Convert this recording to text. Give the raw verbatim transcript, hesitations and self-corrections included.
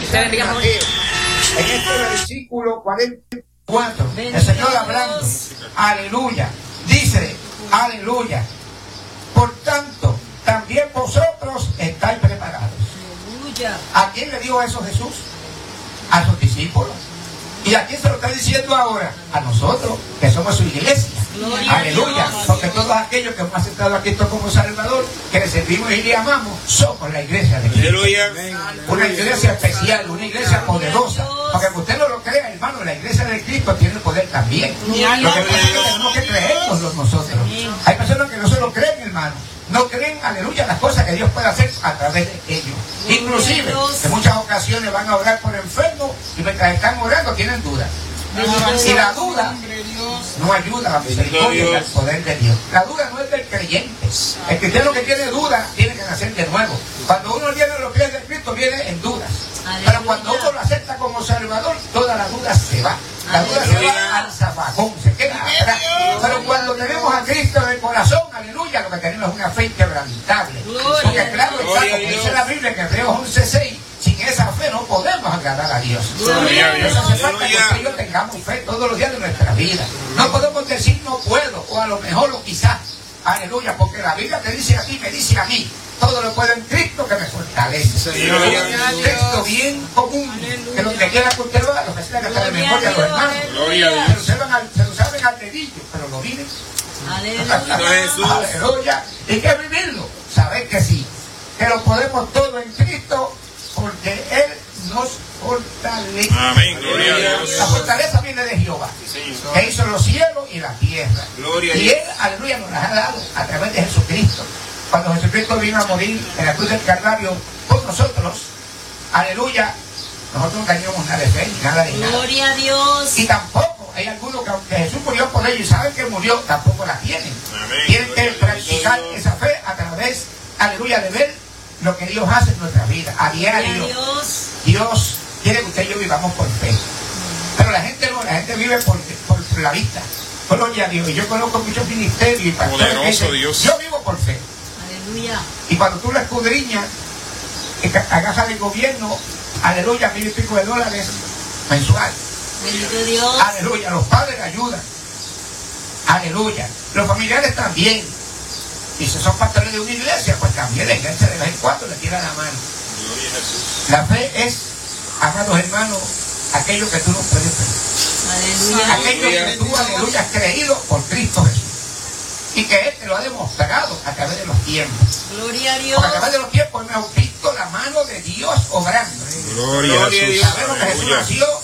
Mateo, en este versículo cuarenta y cuatro, el Señor hablando, aleluya, dice, aleluya, por tanto, también vosotros estáis preparados. ¿A quién le dijo eso Jesús? A sus discípulos. ¿Y a quién se lo está diciendo ahora? A nosotros, que somos su iglesia. Gloria Aleluya. Porque todos aquellos que hemos aceptado a Cristo como Salvador, que le servimos y le amamos, somos la iglesia de Cristo. Aleluya. Una iglesia especial, una iglesia poderosa. Porque que usted no lo crea, hermano, la iglesia de Cristo tiene el poder también. Lo que pasa es que tenemos que creernos nosotros. Hay personas que no se lo creen, hermano. No creen, aleluya, las cosas que Dios puede hacer a través de ellos. Inclusive, en muchas ocasiones van a orar por enfermos y mientras están orando tienen dudas. Y la duda no ayuda a la misericordia y al poder de Dios. La duda no es del creyente. El cristiano que tiene duda tiene que nacer de nuevo. Cuando uno viene a los pies de Cristo viene en dudas. Pero cuando uno lo acepta como Salvador, toda la duda se va. La duda se va al zafacón, se queda atrás. Pero cuando tenemos a Cristo en el corazón, aleluya, lo que tenemos es una fe inquebrantable. Porque claro, está, como dice la Biblia en Hebreos once seis, sin esa fe no podemos agradar a Dios. Eso hace falta que usted y yo tengamos fe todos los días de nuestra vida. No podemos decir no puedo, o a lo mejor o quizás. Aleluya, porque la Biblia te dice a ti, me dice a mí, todo lo puedo en Cristo que me fortalece. Es un texto bien común, que donde quiera que usted lo haga, lo que sea que está de memoria a los hermanos. Se lo saben al, se lo saben al dedillo, pero lo viven. Aleluya. Aleluya. Y hay que vivirlo. Saber que sí, que lo podemos todo en Cristo, porque Él nos fortalece. Amén. Gloria a Dios. La fortaleza viene de Jehová, que hizo los cielos y la tierra. Gloria y Él, aleluya, nos las ha dado a través de Jesucristo. Cuando Jesucristo vino a morir en la cruz del Calvario por nosotros, aleluya, nosotros no teníamos nada de fe, ni nada de nada. Gloria a Dios. Y tampoco hay algunos que aunque Jesús murió por ellos y saben que murió, tampoco la tienen. Amén. Tienen que practicar esa fe a través, aleluya, de ver lo que Dios hace en nuestra vida. A diario, Dios. Dios quiere que usted y yo vivamos por fe. Pero la gente no, la gente vive por, por la vista. Gloria a Dios. Y yo conozco muchos ministerios y pastores que dicen, yo vivo por fe. Aleluya. Y cuando tú la escudriñas, agajas del gobierno, aleluya, mil y pico de dólares mensual. Bendito Dios. Aleluya, los padres le ayudan. Aleluya. Los familiares también. Y si son pastores de una iglesia, pues también la iglesia de vez en cuando le tira la mano. La fe es, amados hermanos, aquello que tú no puedes ver. Aleluya. Aquello que tú, aleluya, has creído por Cristo Jesús. Y que Él te lo ha demostrado a través de los tiempos. Gloria a Dios. Porque a través de los tiempos hemos visto la mano de Dios obrando. Gloria a Dios. Sabemos que Jesús nació